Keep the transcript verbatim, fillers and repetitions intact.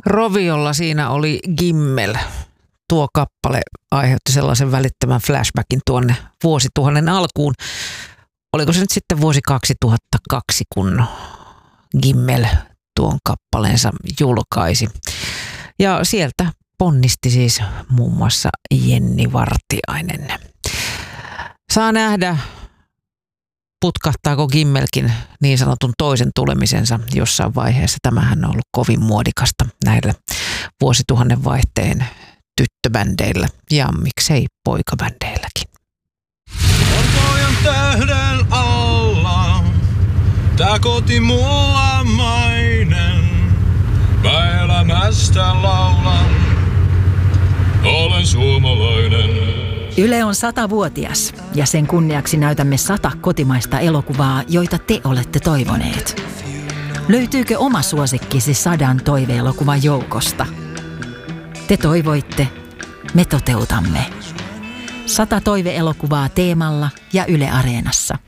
Roviolla siinä oli Gimmel. Tuo kappale aiheutti sellaisen välittömän flashbackin tuonne vuosituhannen alkuun. Oliko se nyt sitten vuosi kaksituhattakaksi, kun Gimmel tuon kappaleensa julkaisi. Ja sieltä ponnisti siis muun muassa Jenni Vartiainen. Saa nähdä, putkahtaako Gimmelkin niin sanotun toisen tulemisensa jossain vaiheessa. Tämähän on ollut kovin muodikasta näillä vuosituhannen vaihteen tyttöbändeillä ja miksei poikabändeilläkin. Orpojan tähden alla, tää koti mulla mainen. Mä elämästä laulan, olen suomalainen. Yle on satavuotias ja sen kunniaksi näytämme sata kotimaista elokuvaa, joita te olette toivoneet. Löytyykö oma suosikkisi sadan toiveelokuvan joukosta? Te toivoitte, me toteutamme. Sata toiveelokuvaa Teemalla ja Yle Areenassa.